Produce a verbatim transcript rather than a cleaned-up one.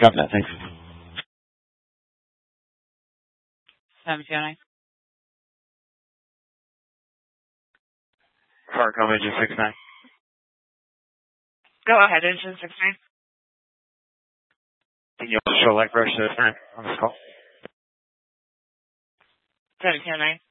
Copy that. Thanks. seven two nine. Farcom engine six nine. Go ahead, engine six nine. Can you also show light brush this time on this call? seven two nine.